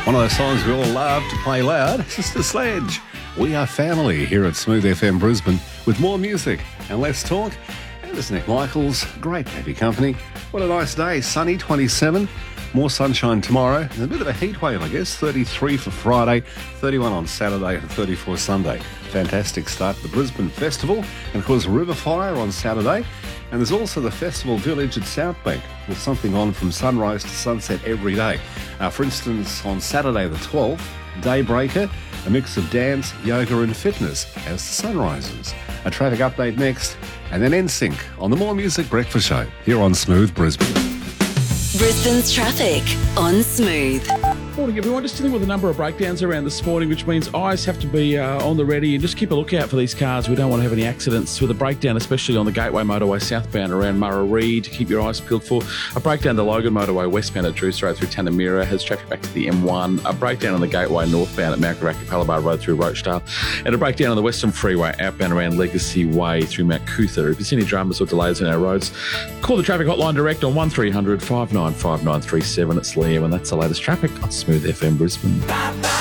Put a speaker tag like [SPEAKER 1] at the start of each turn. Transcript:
[SPEAKER 1] One of those songs we all love to play loud. Sister Sledge. We are family here at Smooth FM Brisbane with more music and less talk. And there's Nick Michaels. Great happy company. What a nice day. Sunny, 27. More sunshine tomorrow. And a bit of a heat wave, I guess. 33 for Friday, 31 on Saturday and 34 Sunday. Fantastic start to the Brisbane Festival. And of course, River Fire on Saturday. And there's also the Festival Village at Southbank with something on from sunrise to sunset every day. For instance, on Saturday the 12th, Daybreaker, a mix of dance, yoga and fitness as the sun rises. A traffic update next, and then NSYNC on the More Music Breakfast Show here on Smooth Brisbane.
[SPEAKER 2] Brisbane's traffic on Smooth.
[SPEAKER 3] Morning everyone, just dealing with a number of breakdowns around this morning, which means eyes have to be on the ready and just keep a lookout for these cars. We don't want to have any accidents with a breakdown, especially on the Gateway Motorway southbound around Murray. Keep your eyes peeled for a breakdown the Logan Motorway westbound at Drew Road through Tanamira has traffic back to the M1, a breakdown on the Gateway northbound at Mount Caracca Palabar Road through Rochdale, and a breakdown on the Western Freeway outbound around Legacy Way through Mount Cootha. If you see any dramas or delays on our roads, call the traffic hotline direct on 1300 595 937. It's Liam, and that's the latest traffic on Smooth FM Brisbane.